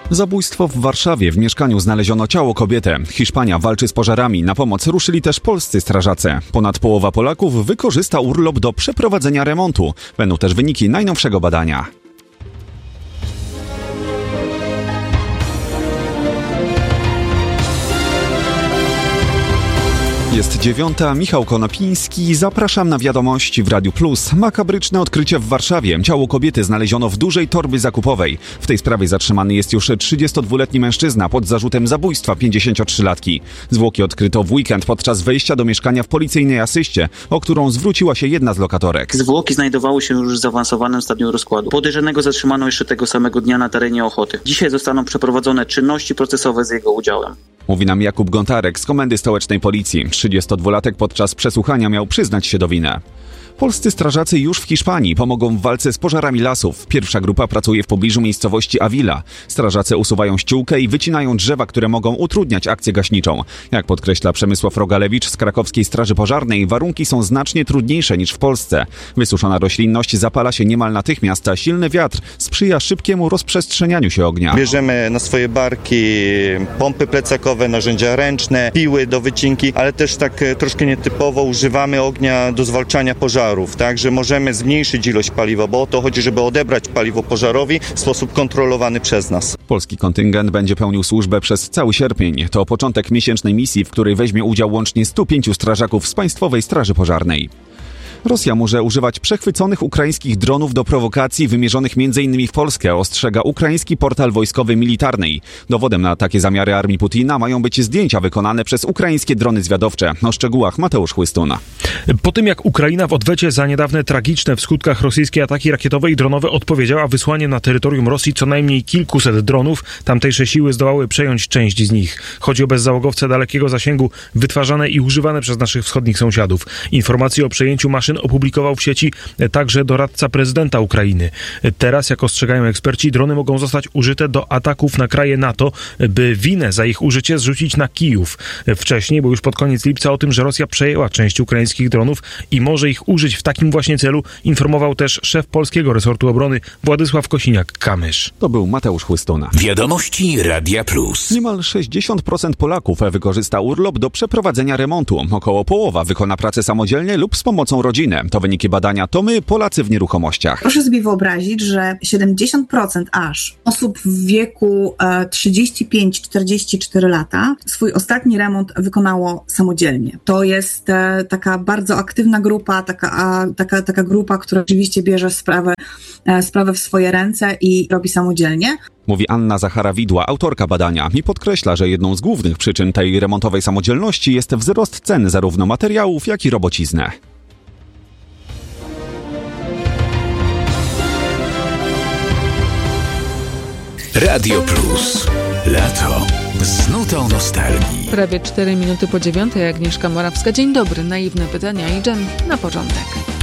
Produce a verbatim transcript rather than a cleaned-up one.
Zabójstwo w Warszawie. W mieszkaniu znaleziono ciało kobiety. Hiszpania walczy z pożarami. Na pomoc ruszyli też polscy strażacy. Ponad połowa Polaków wykorzysta urlop do przeprowadzenia remontu. Będą też wyniki najnowszego badania. Jest dziewiąta, Michał Konopiński, zapraszam na wiadomości w Radiu Plus. Makabryczne odkrycie w Warszawie. Ciało kobiety znaleziono w dużej torbie zakupowej. W tej sprawie zatrzymany jest już trzydziestodwuletni mężczyzna pod zarzutem zabójstwa pięćdziesięciotrzylatki. Zwłoki odkryto w weekend podczas wejścia do mieszkania w policyjnej asyście, o którą zwróciła się jedna z lokatorek. Zwłoki znajdowały się już w zaawansowanym stadium rozkładu. Podejrzanego zatrzymano jeszcze tego samego dnia na terenie Ochoty. Dzisiaj zostaną przeprowadzone czynności procesowe z jego udziałem. Mówi nam Jakub Gontarek z Komendy Stołecznej Policji. trzydziestodwulatek podczas przesłuchania miał przyznać się do winy. Polscy strażacy już w Hiszpanii pomogą w walce z pożarami lasów. Pierwsza grupa pracuje w pobliżu miejscowości Avila. Strażacy usuwają ściółkę i wycinają drzewa, które mogą utrudniać akcję gaśniczą. Jak podkreśla Przemysław Rogalewicz z Krakowskiej Straży Pożarnej, warunki są znacznie trudniejsze niż w Polsce. Wysuszona roślinność zapala się niemal natychmiast, a silny wiatr sprzyja szybkiemu rozprzestrzenianiu się ognia. Bierzemy na swoje barki pompy plecakowe, narzędzia ręczne, piły do wycinki, ale też tak troszkę nietypowo używamy ognia do zwalczania pożarów. Także możemy zmniejszyć ilość paliwa, bo o to chodzi, żeby odebrać paliwo pożarowi w sposób kontrolowany przez nas. Polski kontyngent będzie pełnił służbę przez cały sierpień. To początek miesięcznej misji, w której weźmie udział łącznie stu pięciu strażaków z Państwowej Straży Pożarnej. Rosja może używać przechwyconych ukraińskich dronów do prowokacji wymierzonych między innymi w Polskę, ostrzega ukraiński portal wojskowy Militarnej. Dowodem na takie zamiary armii Putina mają być zdjęcia wykonane przez ukraińskie drony zwiadowcze. O szczegółach Mateusz Chłystun. Po tym jak Ukraina w odwecie za niedawne tragiczne w skutkach rosyjskie ataki rakietowe i dronowe odpowiedziała wysłaniem na terytorium Rosji co najmniej kilkuset dronów, tamtejsze siły zdołały przejąć część z nich. Chodzi o bezzałogowce dalekiego zasięgu wytwarzane i używane przez naszych wschodnich sąsiadów. Informacje o przejęciu maszyn opublikował w sieci także doradca prezydenta Ukrainy. Teraz, jak ostrzegają eksperci, drony mogą zostać użyte do ataków na kraje NATO, by winę za ich użycie zrzucić na Kijów. Wcześniej, bo już pod koniec lipca o tym, że Rosja przejęła część ukraińskich dronów i może ich użyć w takim właśnie celu, informował też szef polskiego resortu obrony Władysław Kosiniak-Kamysz. To był Mateusz Chłystuna. Wiadomości Radia Plus. Niemal sześćdziesiąt procent Polaków wykorzysta urlop do przeprowadzenia remontu. Około połowa wykona pracę samodzielnie lub z pomocą rodziny. To wyniki badania To my, Polacy w nieruchomościach. Proszę sobie wyobrazić, że siedemdziesiąt procent aż osób w wieku trzydzieści pięć czterdzieści cztery lata swój ostatni remont wykonało samodzielnie. To jest taka bardzo aktywna grupa, taka, taka, taka grupa, która rzeczywiście bierze sprawę, sprawę w swoje ręce i robi samodzielnie. Mówi Anna Zachara-Widła, autorka badania, i podkreśla, że jedną z głównych przyczyn tej remontowej samodzielności jest wzrost cen zarówno materiałów, jak i robocizny. Radio Plus. Lato z nutą nostalgii. Prawie cztery minuty po dziewiątej. Agnieszka Morawska. Dzień dobry. Naiwne pytania i dżem na początek.